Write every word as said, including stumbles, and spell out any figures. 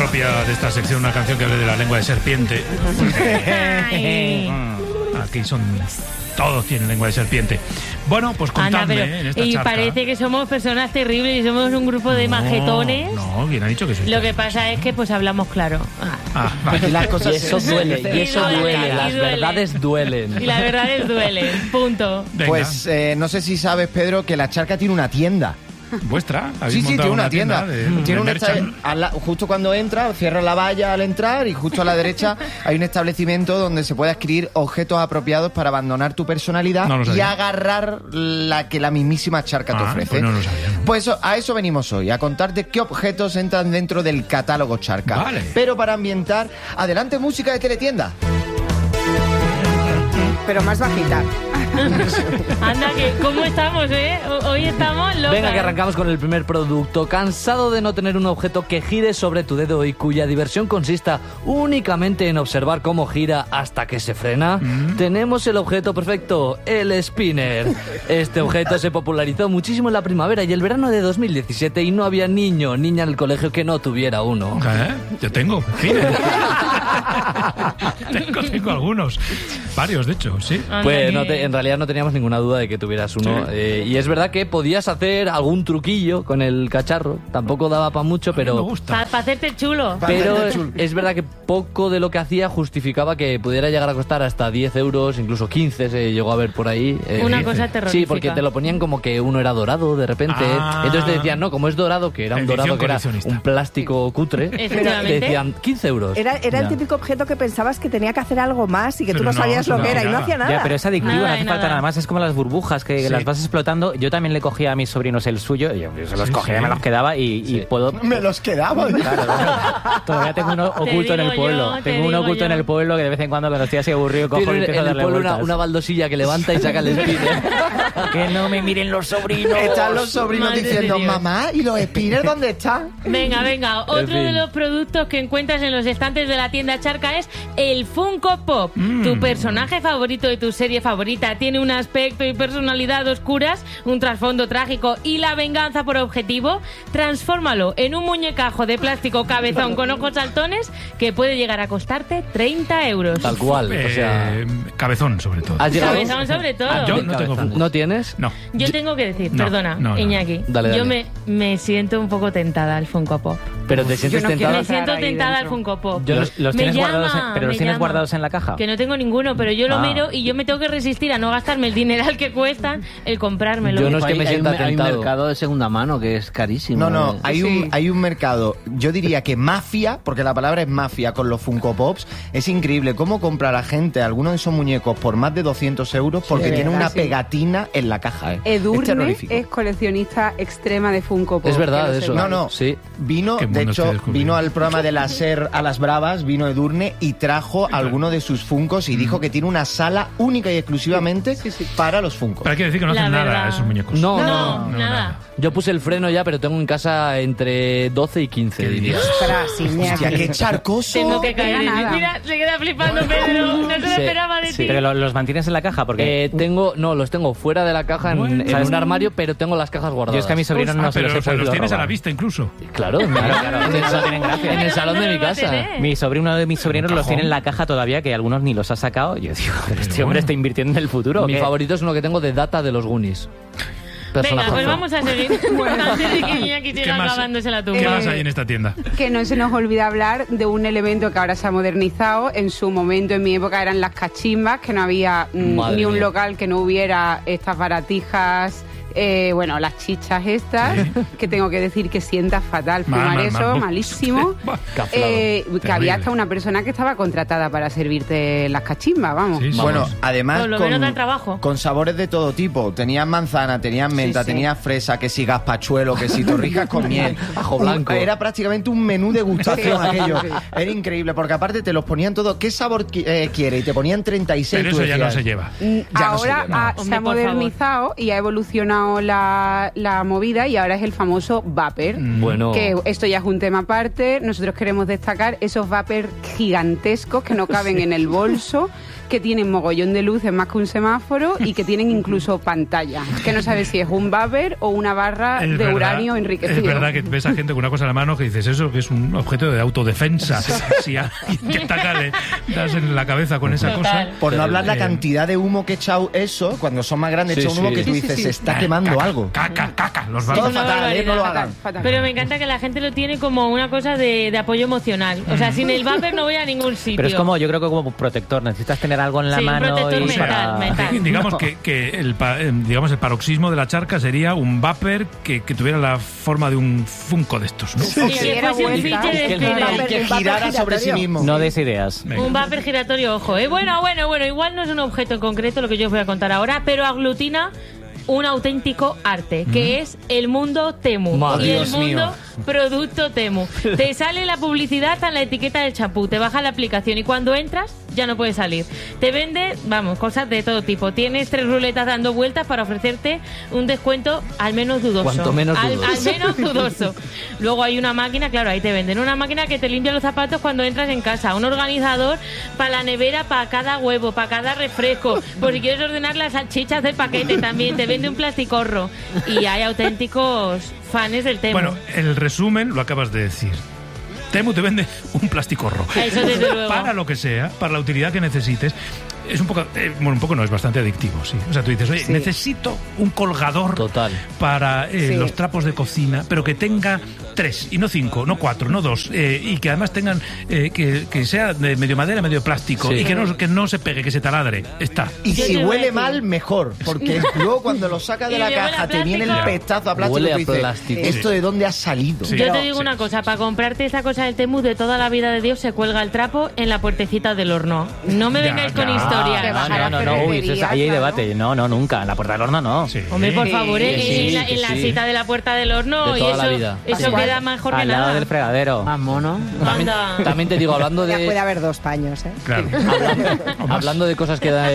propia de esta sección una canción que hable de la lengua de serpiente. Aquí son... Todos tienen lengua de serpiente. Bueno, pues contadme. Anda, pero, en esta y charca. Parece que somos personas terribles y somos un grupo de no, majetones. No, ¿quién ha dicho que soy? Lo que pasa es que pues hablamos claro. Ah, ah vale. Las cosas y eso duele, y eso duele, duele, las duele. verdades duelen. Y las verdades duelen, punto. Venga. Pues eh, no sé si sabes, Pedro, que la charca tiene una tienda. ¿Vuestra? Sí, sí, tiene una tienda. tienda de, tiene de un esta- a la- justo cuando entra, cierra la valla al entrar y justo a la derecha hay un establecimiento donde se puede adquirir objetos apropiados para abandonar tu personalidad No lo y sabía. agarrar la que la mismísima charca te Ah, ofrece. pues no lo sabía, ¿no? Pues eso- a eso venimos hoy, a contarte qué objetos entran dentro del catálogo charca. Vale. Pero para ambientar, adelante música de teletienda. Pero más bajita. Anda, que ¿cómo estamos, eh? Hoy estamos locas. Venga, que arrancamos con el primer producto. ¿Cansado de no tener un objeto que gire sobre tu dedo y cuya diversión consista únicamente en observar cómo gira hasta que se frena? Mm. Tenemos el objeto perfecto, el spinner. Este objeto se popularizó muchísimo en la primavera y el verano de dos mil diecisiete y no había niño o niña en el colegio que no tuviera uno. ¿Eh? Yo tengo, spinner. tengo, tengo algunos. Varios, de hecho, sí. Pues no te, en realidad no teníamos ninguna duda de que tuvieras uno. Sí. Eh, y es verdad que podías hacer algún truquillo con el cacharro. Tampoco daba para mucho, pero... Para pa hacerte chulo. Pero es verdad que poco de lo que hacía justificaba que pudiera llegar a costar hasta diez euros, incluso quince se llegó a ver por ahí. Eh, Una cosa terrorífica. Sí, porque te lo ponían como que uno era dorado de repente. Ah. Entonces te decían, no, como es dorado, que era un dorado que era un plástico cutre, te decían quince euros. Era, era el típico objeto que pensabas que tenía que hacer algo más y que pero tú no, no sabías lo que era y no hacía nada. Ya, pero es adictivo, nada, no hace nada. falta nada más. Es como las burbujas que sí. las vas explotando. Yo también le cogía a mis sobrinos el suyo. Yo, yo se los sí, cogía sí. y me los quedaba y, sí. y puedo... Me los quedaba. Claro, bueno, todavía tengo uno oculto en el pueblo. Yo, tengo uno oculto yo. en el pueblo que de vez en cuando cuando estoy así aburrido cojo Tiene y empiezo en a el darle pueblo vueltas. una, una baldosilla que levanta y saca el spinner. Que no me miren los sobrinos. Están los sobrinos Madre diciendo, de Dios. mamá, ¿y los spinners dónde están? Venga, venga, otro En fin. de los productos que encuentras en los estantes de la tienda Charca es el Funko Pop. Mm. Tu personaje favorito de tu serie favorita tiene un aspecto y personalidad oscuras, un trasfondo trágico y la venganza por objetivo. Transfórmalo en un muñecajo de plástico cabezón con ojos saltones que puede llegar a costarte treinta euros. Tal cual, Eh, o sea... cabezón, sobre todo. ¿Has llegado? Cabezón sobre todo. Ah, yo no tengo Funko. ¿No tienes? No. Yo tengo que decir, No, perdona, no, no. Iñaki, Dale, dale. yo me, me siento un poco tentada al Funko Pop. Pero te sientes no quiero tentada. Me siento ahí tentada al dentro. Funko Pop. Yo los, los Me tienes llama, guardados en, pero los me tienes llama. guardados en la caja. Que no tengo ninguno, pero yo lo Ah. miro y yo me tengo que resistir a no gastarme el dineral que cuestan el comprármelo. Yo no es que me hay, sienta un, hay un tentado. mercado de segunda mano que es carísimo. No, no, eh. hay, Sí. un, hay un mercado, yo diría que mafia, porque la palabra es mafia con los Funko Pops, es increíble cómo compra la gente algunos de esos muñecos por más de doscientos euros porque Sí, tiene verdad, una sí. pegatina en la caja. ¿eh? Es Edurne terrorífico. es coleccionista extrema de Funko Pop. Es verdad, que lo eso. sepáis. No, no, Sí. vino, Qué de mundo estoy hecho, descubriendo. vino al programa de la SER a las bravas, vino Edurne y trajo alguno de sus Funkos y dijo que tiene una sala única y exclusivamente Sí, sí. para los Funkos. Pero hay que decir que no La hacen nada verdad. esos muñecos. No, No, no, nada. Yo puse el freno ya, pero tengo en casa entre doce y quince, diría. Ostras, Iñaki. Hostia, qué charcoso. Tengo que caer en nada. Mira, se queda flipando Pedro. No se lo Sí, esperaba de sí. ti. Pero lo- los mantienes en la caja porque Eh, tengo, no, los tengo fuera de la caja en, Bueno. en ¿Sabes? un armario, pero tengo las cajas guardadas. yo es que a mis sobrinos Ah, no se pero los he o sea, los podido tienes a robar. la vista incluso. Claro, Claro, claro, en, el, no tienen gracia. en el salón de ¿Dónde mi lo va a casa. tener? Mi sobrino, uno de mis sobrinos los cajón. tiene en la caja todavía, que algunos ni los ha sacado. Yo digo, pero este hombre está invirtiendo en el futuro. ¿o Mi qué? favorito es uno que tengo de Data de los Goonies. Venga, Personajazo. pues vamos a seguir. Antes de que Iñaki ¿Qué siga más- acabándose la ¿Qué tumba. más hay en esta tienda? Que no se nos olvida hablar de un elemento que ahora se ha modernizado. En su momento, en mi época, eran las cachimbas, que no había mm, Madre ni un mía. local que no hubiera estas baratijas. Eh, bueno, las chichas estas, que tengo que decir que sienta fatal Mal, fumar mal, eso, mal. malísimo. Buah, Caflado. Eh, que Terrible. había hasta una persona que estaba contratada para servirte las cachimbas, vamos. Sí, sí. Bueno, Vamos. además Por lo menos da trabajo. con sabores de todo tipo. Tenías manzana, tenías menta, Sí, sí. tenías fresa, que si gazpachuelo, que si torrijas con miel. Ajo Un- blanco. Era prácticamente un menú degustación Sí. aquello. Sí. Era increíble, porque aparte te los ponían todo. ¿Qué sabor qui- eh, quiere? Y te ponían treinta y seis. Pero tú eso ya no decías, se lleva. Mm, Ya no se ahora lleva. ha- No. se ha Hombre, por favor. modernizado y ha evolucionado la, la movida y ahora es el famoso vapor. Bueno, Que esto ya es un tema aparte. Nosotros queremos destacar esos vapers gigantescos que no caben en el bolso, que tienen mogollón de luces más que un semáforo y que tienen incluso pantalla, que no sabes si es un vapor o una barra Es de verdad, uranio enriquecido. Es verdad que ves a gente con una cosa en la mano que dices eso, que es un objeto de autodefensa. Si alguien te ataca, le das en la cabeza con esa Total. cosa. Por no hablar la Eh, cantidad de humo que echa eso, cuando son más grandes, Sí, echa un humo sí. que tú Sí, sí, dices, sí. se está quemando caca, algo. Caca, caca, los Todo vapos. Una fatal, ¿eh? No lo barbaridad. hagan. Fatal. Pero me encanta que la gente lo tiene como una cosa de, de apoyo emocional. O sea, sin el vapor no voy a ningún sitio. Pero es como, yo creo que como protector, necesitas tener algo en la Sí, un mano protector y mental, para... mental. Digamos que, que el, pa- eh, digamos el paroxismo de la charca sería un vapor que, que tuviera la forma de un Funko de estos, ¿no? Y que Diera fuese un vuelta. fiche de El Spinner. vapor- Que el vapor girara sobre sí giratorio. mismo. No des ideas. Venga. Un vapor giratorio, ojo. ¿eh? Bueno, bueno, bueno, igual no es un objeto en concreto lo que yo os voy a contar ahora, pero aglutina un auténtico arte, que es el mundo Temu. Madre y el Dios mundo mío. producto Temu. Te sale la publicidad en la etiqueta del champú, te baja la aplicación y cuando entras ya no puedes salir. Te vende, vamos, cosas de todo tipo. Tienes tres ruletas dando vueltas para ofrecerte un descuento al menos dudoso. Cuanto menos al, dudoso. al menos dudoso. Luego hay una máquina, claro, ahí te venden una máquina que te limpia los zapatos cuando entras en casa, un organizador para la nevera, para cada huevo, para cada refresco, por si quieres ordenar las salchichas del paquete también, te vende un plasticorro. Y hay auténticos fans del Temu. Bueno, el resumen lo acabas de decir. Temu te vende un plasticorro. Eso desde luego. Para lo que sea, para la utilidad que necesites. Es un poco, eh, bueno, un poco no, es bastante adictivo, sí. O sea, tú dices, oye, Sí. necesito un colgador Total. para eh, Sí. los trapos de cocina, pero que tenga tres, y no cinco, no cuatro, no dos, eh, y que además tengan, eh, que, que sea de medio madera, medio plástico, Sí. y que no, que no se pegue, que se taladre. Está. Y Yo si te voy a huele decir- mal, mejor. Porque luego cuando lo sacas de Y la le huele caja a te viene el plástico. pestazo a plástico Huele y tú a dices, plástico. ¿esto Sí. de dónde ha salido? Sí. Yo te Pero- digo una cosa, para comprarte esa cosa del Temu de toda la vida de Dios se cuelga el trapo en la puertecita del horno. No me Ya, vengáis ya. con Que historias. baja No, la no, no, uy, eso es- ahí hay ferretería, debate. No, no, nunca. En la puerta del horno no. Sí. Hombre, por Sí, favor, ¿eh? sí, en la, que en la sí. cita de la puerta del horno De y toda eso, la vida. eso Igual. queda mejor que Al lado nada. del fregadero. Más mono. También, Anda. también te digo, hablando Ya puede de, haber dos paños, ¿eh? Claro. hablando, hablando de cosas que da